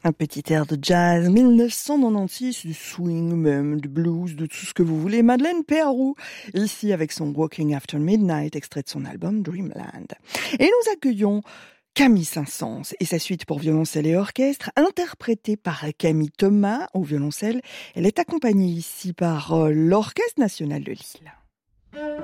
Un petit air de jazz 1996, du swing même, du blues, de tout ce que vous voulez. Madeleine Peyrou, ici avec son Walking After Midnight, extrait de son album Dreamland. Et nous accueillons Camille Saint-Saëns et sa suite pour violoncelle et orchestre, interprétée par Camille Thomas au violoncelle. Elle est accompagnée ici par l'Orchestre National de Lille.